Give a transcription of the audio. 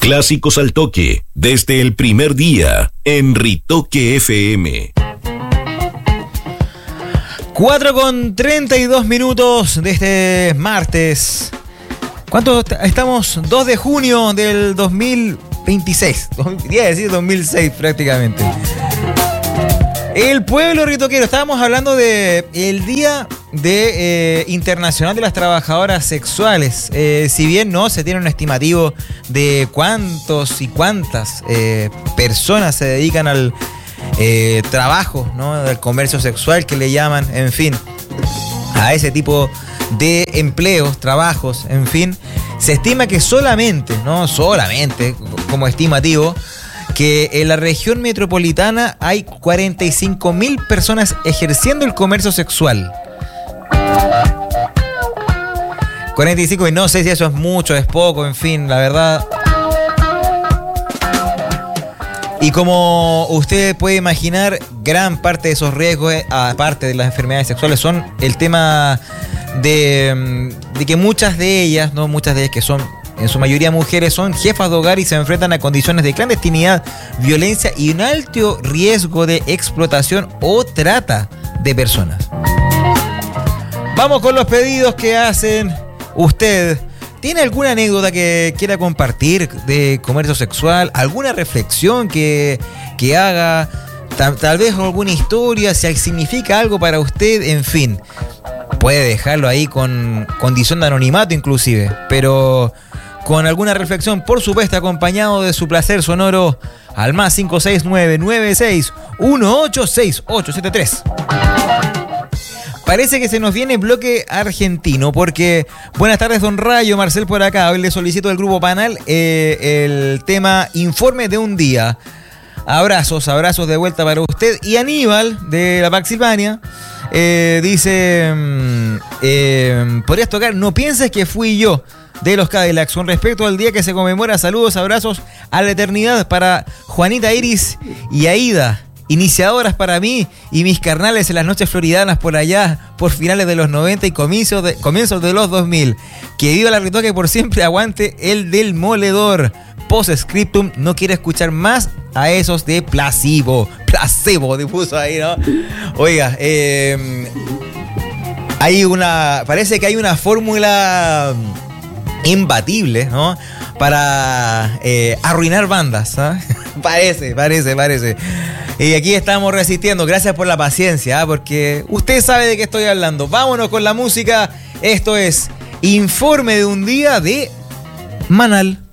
Clásicos al toque, desde el primer día, en Ritoque FM. 4:32 de este martes. ¿Cuánto estamos? 2 de junio del 2026. Quería decir 2006 prácticamente. El pueblo ritoquero. Estábamos hablando de el Día Internacional de las Trabajadoras Sexuales. Si bien no se tiene un estimativo de cuántos y cuántas personas se dedican al trabajo, ¿no? Del comercio sexual que le llaman, en fin, a ese tipo de empleos, trabajos, en fin, se estima que solamente como estimativo, que en la región metropolitana hay 45.000 personas ejerciendo el comercio sexual. 45, y no sé si eso es mucho, es poco, en fin, la verdad. Y como usted puede imaginar, gran parte de esos riesgos, aparte de las enfermedades sexuales, son el tema de que muchas de ellas que son en su mayoría mujeres, son jefas de hogar y se enfrentan a condiciones de clandestinidad, violencia y un alto riesgo de explotación o trata de personas. Vamos con los pedidos que hacen usted. ¿Tiene alguna anécdota que quiera compartir de comercio sexual? ¿Alguna reflexión que haga? Tal vez alguna historia, si significa algo para usted, en fin. Puede dejarlo ahí con condición de anonimato inclusive, pero con alguna reflexión, por supuesto, acompañado de su placer sonoro al más 569-96186873. Parece que se nos viene bloque argentino, porque buenas tardes, don Rayo, Marcel por acá. Hoy le solicito del grupo Panal el tema Informe de un día. Abrazos de vuelta para usted. Y Aníbal, de la PAC Silvania, dice, ¿podrías tocar No pienses que fui yo, de los Cadillacs, con respecto al día que se conmemora? Saludos, abrazos a la eternidad para Juanita, Iris y Aida, iniciadoras para mí y mis carnales en las noches floridanas por allá, por finales de los 90 y comienzos de los 2000. Que viva la Ritoque por siempre, aguante el Demoledor. Post-scriptum, no quiero escuchar más a esos de placebo, difuso ahí, ¿no? Oiga, parece que hay una fórmula imbatible, ¿no? Para arruinar bandas, ¿eh? Parece. Y aquí estamos resistiendo. Gracias por la paciencia, porque usted sabe de qué estoy hablando. Vámonos con la música. Esto es Informe de un día de Manal.